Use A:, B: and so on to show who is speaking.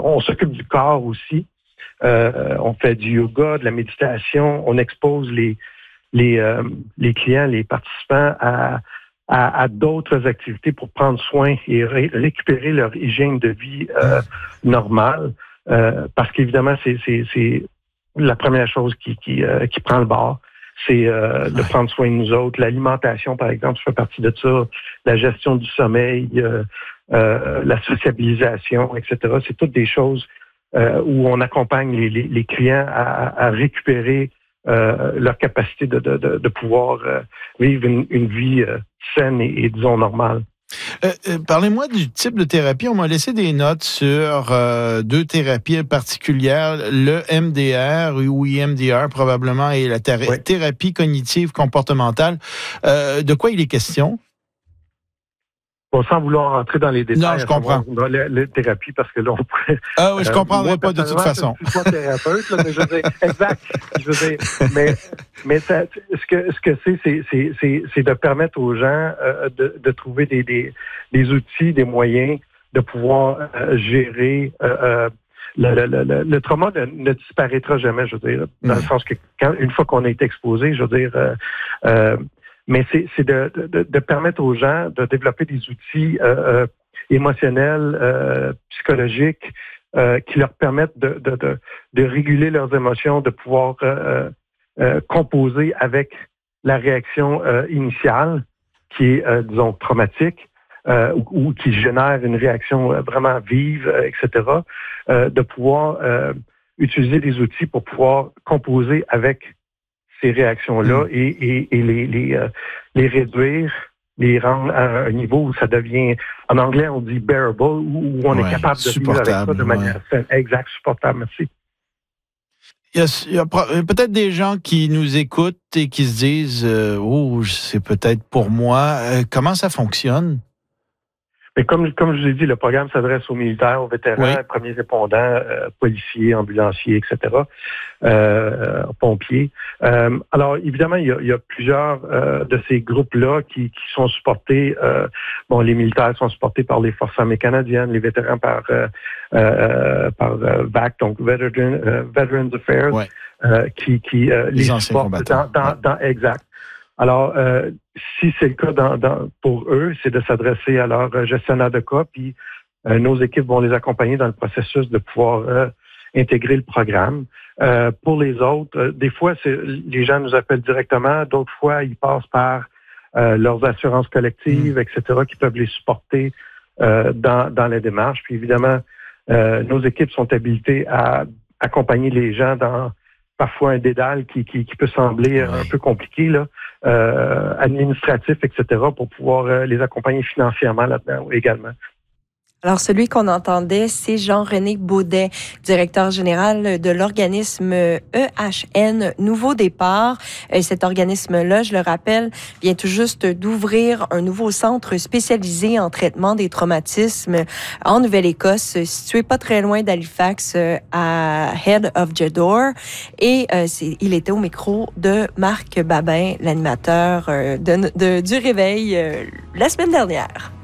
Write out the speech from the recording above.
A: On s'occupe du corps aussi. On fait du yoga, de la méditation. On expose les clients, les participants à d'autres activités pour prendre soin et récupérer leur hygiène de vie normale. Parce qu'évidemment, c'est la première chose qui prend le bord. C'est de prendre soin de nous autres. L'alimentation, par exemple, ça fait partie de ça. La gestion du sommeil, la sociabilisation, etc. C'est toutes des choses où on accompagne les clients à récupérer leur capacité de pouvoir vivre une vie saine et disons, normale.
B: Parlez-moi du type de thérapie. On m'a laissé des notes sur 2 thérapies particulières, le MDR ou EMDR probablement, et la thérapie cognitive comportementale. De quoi il est question?
A: Bon, sans vouloir entrer dans les détails.
B: Non, je comprends.
A: Dans les thérapies, parce que là, on pourrait...
B: Ah oui, je comprendrais pas de toute façon.
A: Je suis pas thérapeute, là, mais je veux dire, exact. Je veux dire, mais ça, ce que c'est de permettre aux gens de trouver des outils, des moyens de pouvoir gérer le trauma ne disparaîtra jamais, je veux dire, dans le sens que une fois qu'on a été exposé, je veux dire, mais c'est de permettre aux gens de développer des outils émotionnels, psychologiques, qui leur permettent de réguler leurs émotions, de pouvoir composer avec la réaction initiale, qui est, disons, traumatique, ou qui génère une réaction vraiment vive, etc., de pouvoir utiliser des outils pour pouvoir composer avec ces réactions-là et les réduire, les rendre à un niveau où ça devient, en anglais, on dit bearable, où on est capable de vivre avec ça de manière saine. Exact, supportable, merci.
B: Il y a peut-être des gens qui nous écoutent et qui se disent « Oh, c'est peut-être pour moi ». Comment ça fonctionne?
A: Mais comme je vous ai dit, le programme s'adresse aux militaires, aux vétérans, premiers répondants, policiers, ambulanciers, etc., pompiers. Alors, évidemment, il y a plusieurs de ces groupes-là qui sont supportés. Les militaires sont supportés par les Forces armées canadiennes, les vétérans par VAC, donc Veterans Affairs, qui les supportent exact. Alors, si c'est le cas pour eux, c'est de s'adresser à leur gestionnaire de cas, puis nos équipes vont les accompagner dans le processus de pouvoir intégrer le programme. Pour les autres, des fois, les gens nous appellent directement, d'autres fois, ils passent par leurs assurances collectives, etc., qui peuvent les supporter dans la démarche. Puis évidemment, nos équipes sont habilitées à accompagner les gens dans parfois un dédale qui peut sembler un peu compliqué, là, administratif, etc., pour pouvoir les accompagner financièrement là-dedans également.
C: Alors, celui qu'on entendait, c'est Jean-René Baudet, directeur général de l'organisme EHN Nouveau Départ. Cet organisme-là, je le rappelle, vient tout juste d'ouvrir un nouveau centre spécialisé en traitement des traumatismes en Nouvelle-Écosse, situé pas très loin d'Halifax, à Head of Jedor. Et il était au micro de Marc Babin, l'animateur du Réveil, la semaine dernière.